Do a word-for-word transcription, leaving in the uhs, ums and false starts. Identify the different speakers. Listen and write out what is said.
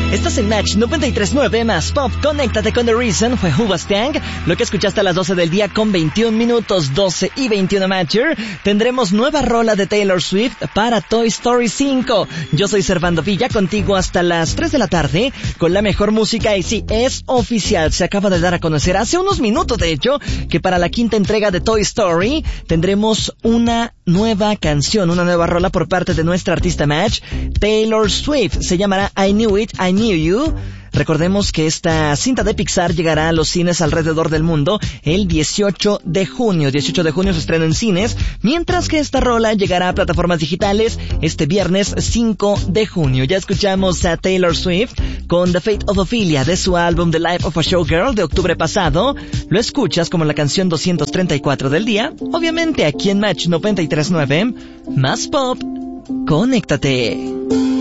Speaker 1: Estás en Match noventa y tres punto nueve más Pop. Conéctate con The Reason. Fue Hoobastank. Lo que escuchaste a las doce del día con veintiún minutos, doce y veintiuno Matcher. Tendremos nueva rola de Taylor Swift para Toy Story cinco. Yo soy Servando Villa, contigo hasta las tres de la tarde con la mejor música. Y sí, es oficial. Se acaba de dar a conocer hace unos minutos, de hecho, que para la quinta entrega de Toy Story tendremos una nueva canción, una nueva rola por parte de nuestra artista Match, Taylor Swift. Se llamará I Knew It, I Knew You. Recordemos que esta cinta de Pixar llegará a los cines alrededor del mundo el dieciocho de junio. dieciocho de junio se estrena en cines, mientras que esta rola llegará a plataformas digitales este viernes cinco de junio. Ya escuchamos a Taylor Swift con The Fate of Ophelia de su álbum The Life of a Showgirl de octubre pasado. Lo escuchas como la canción doscientos treinta y cuatro del día, obviamente aquí en Match noventa y tres punto nueve, más Pop. Conéctate.